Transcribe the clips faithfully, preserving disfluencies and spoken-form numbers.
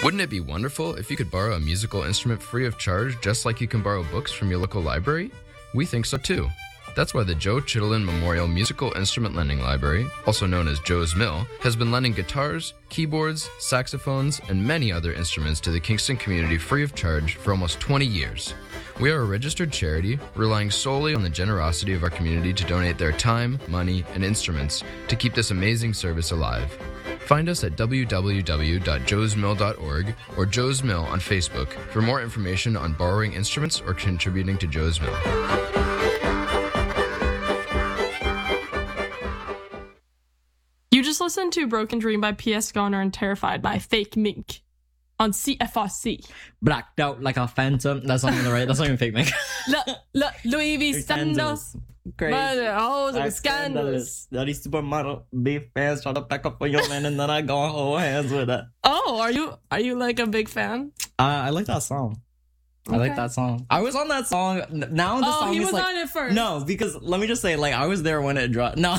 Wouldn't it be wonderful if you could borrow a musical instrument free of charge just like you can borrow books from your local library? We think so too. That's why the Joe Chittenden Memorial Musical Instrument Lending Library, also known as Joe's Mill, has been lending guitars, keyboards, saxophones, and many other instruments to the Kingston community free of charge for almost twenty years. We are a registered charity, relying solely on the generosity of our community to donate their time, money, and instruments to keep this amazing service alive. Find us at w w w dot joes mill dot org or Joe's Mill on Facebook for more information on borrowing instruments or contributing to Joe's Mill. You just listened to Broken Dream by P S Goner and Terrified by Fake Mink on C F R C. Blacked out like a phantom. That's not even right. That's not even Fake Mink. La, la, Louis V. Sandos. Great. Oh, like scandalous. Daddy supermodel, big fans try to pack up for your man, and then I go hold hands with it. Oh, are you are you like a big fan? Uh, I like that song. Okay. I like that song. I was on that song. Now the oh, song he is was like on it first. no, because let me just say, like I was there when it dropped. No,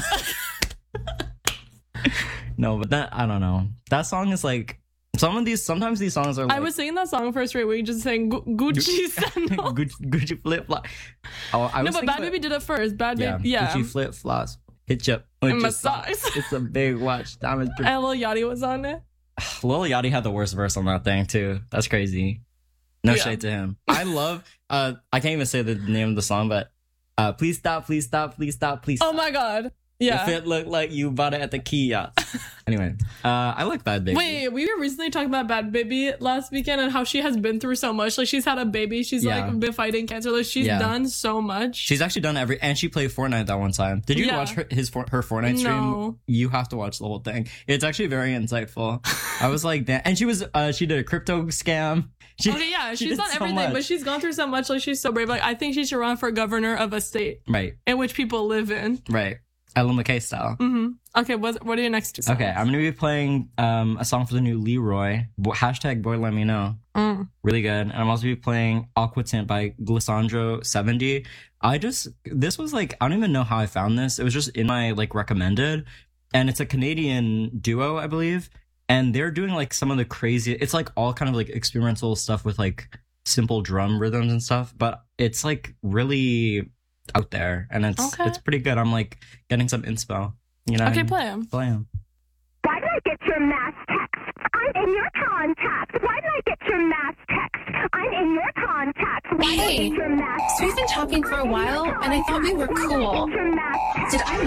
no, but that I don't know. That song is like some of these. Sometimes these songs are. Like, I was singing that song first rate week, just saying Gu- Gucci sandals. Gucci, Gucci flip flop. Oh, I no, was but Bad about, Baby did it first. Bad yeah, Baby, yeah. Gucci flip flops. Hit you. And my socks. It's a big watch. Diamond. And Lil Yachty was on it. Lil Yachty had the worst verse on that thing too. That's crazy. No Yeah. shade to him. I love. Uh, I can't even say the name of the song, but uh, please stop, please stop, please stop, please. Oh Stop. my god. Yeah. If it looked like you bought it at the kiosk. Anyway, uh, I like Bad Baby. Wait, we were recently talking about Bad Baby last weekend and how she has been through so much. Like she's had a baby. She's Yeah. like been fighting cancer. Like she's Yeah. done so much. She's actually done every, and she played Fortnite that one time. Did you Yeah. watch her, his for- her Fortnite stream? No. You have to watch the whole thing. It's actually very insightful. I was like, that, and she was, uh, she did a crypto scam. She, Okay, yeah, she she's did done so everything, much. but she's gone through so much. Like she's so brave. Like I think she should run for governor of a state right, in which people live in. right, Ella McKay style. Mm-hmm. Okay, what what are your next two songs? Okay, I'm gonna be playing um a song for the new Leroy. Bo- hashtag Boy Let Me Know. Mm. Really good. And I'm also be playing Aqua Tint by Glissandro seventy. I just this was like I don't even know how I found this. It was just in my like recommended, and it's a Canadian duo, I believe. And they're doing like some of the crazy. It's like all kind of like experimental stuff with like simple drum rhythms and stuff. But it's like really out there, and it's Okay. it's pretty good. I'm like getting some inspo. You know? what I Okay, mean? play him. Play 'em. Why did I get your mass text? I'm in your contacts. Why did I get your mass text? I'm in your contacts. Why did I Hey, get your mass so we've been talking for a while, and I thought we were cool. Your mass text. Did I